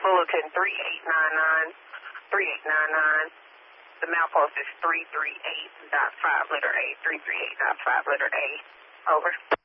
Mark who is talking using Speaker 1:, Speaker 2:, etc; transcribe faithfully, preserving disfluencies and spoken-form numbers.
Speaker 1: Fullerton three eight nine nine, three eight nine nine. The milepost is three three eight point five letter A, three three eight point five letter A. Over.